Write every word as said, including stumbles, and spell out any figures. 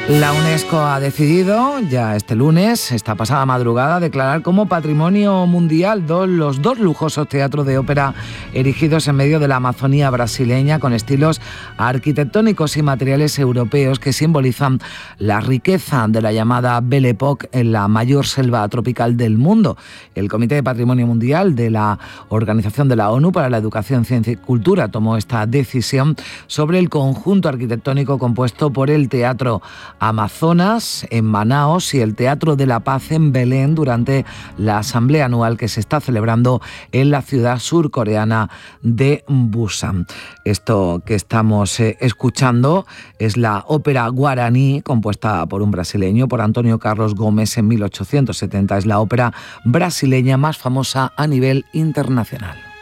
La UNESCO ha decidido, ya este lunes, esta pasada madrugada, declarar como patrimonio mundial dos, los dos lujosos teatros de ópera erigidos en medio de la Amazonía brasileña, con estilos arquitectónicos y materiales europeos que simbolizan la riqueza de la llamada Belle Époque en la mayor selva tropical del mundo. El Comité de Patrimonio Mundial de la Organización de la ONU para la Educación, Ciencia y Cultura tomó esta decisión sobre el conjunto arquitectónico compuesto por el Teatro Amazonas en Manaos y el Teatro de la Paz en Belén durante la asamblea anual que se está celebrando en la ciudad surcoreana de Busan. Esto que estamos eh, escuchando es la ópera guaraní, compuesta por un brasileño, por Antonio Carlos Gómez en mil ochocientos setenta. Es la ópera brasileña más famosa a nivel internacional.